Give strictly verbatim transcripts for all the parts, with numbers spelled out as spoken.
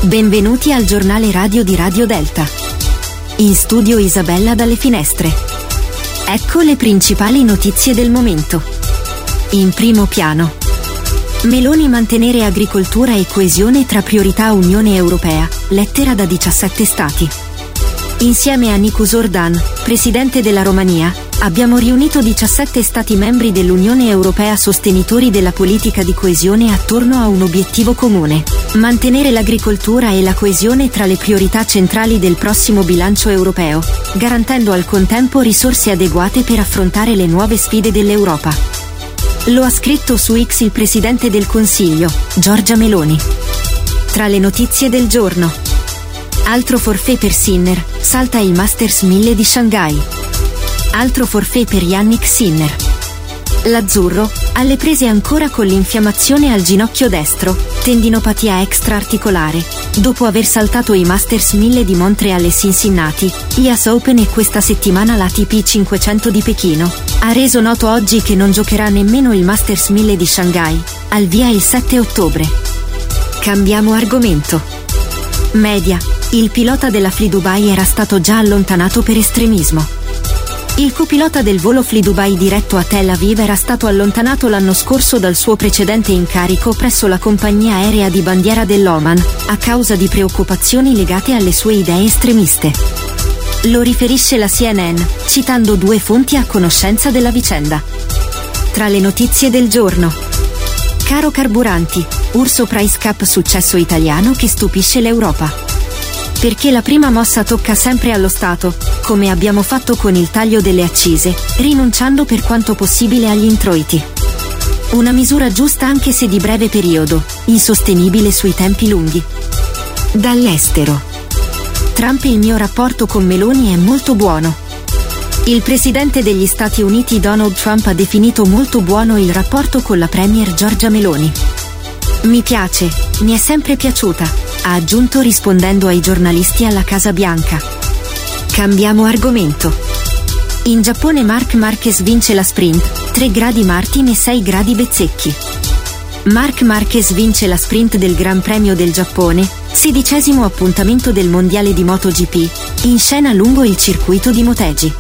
Benvenuti al giornale radio di Radio Delta. In studio Isabella dalle finestre. Ecco le principali notizie del momento. In primo piano. Meloni mantenere agricoltura e coesione tra priorità Unione Europea, lettera da diciassette stati. Insieme a Nicus Ordan, presidente della Romania, abbiamo riunito diciassette stati membri dell'Unione Europea sostenitori della politica di coesione attorno a un obiettivo comune: mantenere l'agricoltura e la coesione tra le priorità centrali del prossimo bilancio europeo, garantendo al contempo risorse adeguate per affrontare le nuove sfide dell'Europa. Lo ha scritto su X il presidente del Consiglio, Giorgia Meloni. Tra le notizie del giorno: altro forfait per Sinner, salta il Masters mille di Shanghai. Altro forfait per Yannick Sinner. L'azzurro, alle prese ancora con l'infiammazione al ginocchio destro, tendinopatia extraarticolare, dopo aver saltato i Masters mille di Montreal e Cincinnati, l'U S Open e questa settimana l'A T P cinquecento di Pechino, ha reso noto oggi che non giocherà nemmeno il Masters mille di Shanghai, al via il sette ottobre. Cambiamo argomento. Media, il pilota della FlyDubai era stato già allontanato per estremismo. Il copilota del volo FlyDubai diretto a Tel Aviv era stato allontanato l'anno scorso dal suo precedente incarico presso la compagnia aerea di bandiera dell'Oman, a causa di preoccupazioni legate alle sue idee estremiste. Lo riferisce la C N N, citando due fonti a conoscenza della vicenda. Tra le notizie del giorno: caro carburanti, Urso Price Cup successo italiano che stupisce l'Europa. Perché la prima mossa tocca sempre allo Stato, come abbiamo fatto con il taglio delle accise, rinunciando per quanto possibile agli introiti. Una misura giusta anche se di breve periodo, insostenibile sui tempi lunghi. Dall'estero. Trump: il mio rapporto con Meloni è molto buono. Il presidente degli Stati Uniti Donald Trump ha definito molto buono il rapporto con la premier Giorgia Meloni. Mi piace, mi è sempre piaciuta, ha aggiunto rispondendo ai giornalisti alla Casa Bianca. Cambiamo argomento. In Giappone Marc Marquez vince la sprint, tre gradi Martin e sei gradi Bezzecchi. Marc Marquez vince la sprint del Gran Premio del Giappone, sedicesimo appuntamento del Mondiale di MotoGP, in scena lungo il circuito di Motegi.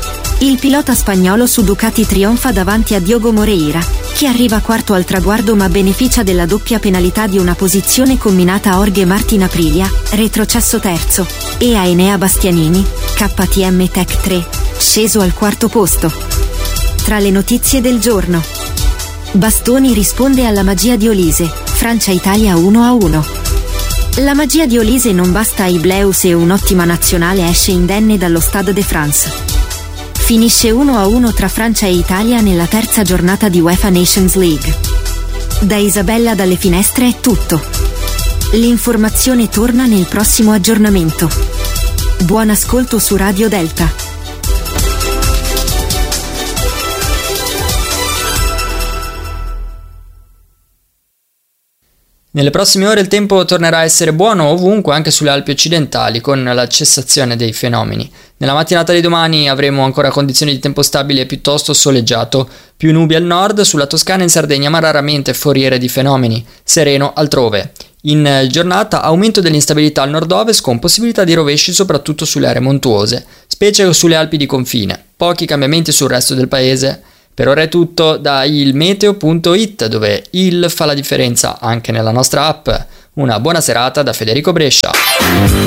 Il pilota spagnolo su Ducati trionfa davanti a Diogo Moreira, che arriva quarto al traguardo ma beneficia della doppia penalità di una posizione combinata a Jorge Martin Aprilia, retrocesso terzo, e a Enea Bastianini, K T M Tech tre, sceso al quarto posto. Tra le notizie del giorno: Bastoni risponde alla magia di Olise, Francia-Italia uno a uno. La magia di Olise non basta ai Bleus e un'ottima nazionale esce indenne dallo Stade de France. Finisce uno a uno tra Francia e Italia nella terza giornata di UEFA Nations League. Da Isabella dalle finestre è tutto. L'informazione torna nel prossimo aggiornamento. Buon ascolto su Radio Delta. Nelle prossime ore il tempo tornerà a essere buono ovunque, anche sulle Alpi occidentali, con la cessazione dei fenomeni. Nella mattinata di domani avremo ancora condizioni di tempo stabile e piuttosto soleggiato, più nubi al nord, sulla Toscana e in Sardegna, ma raramente foriere di fenomeni, sereno altrove. In giornata aumento dell'instabilità al nord-ovest con possibilità di rovesci soprattutto sulle aree montuose, specie sulle Alpi di confine, pochi cambiamenti sul resto del paese. Per ora è tutto da ilmeteo punto it, dove il fa la differenza anche nella nostra app. Una buona serata da Federico Brescia.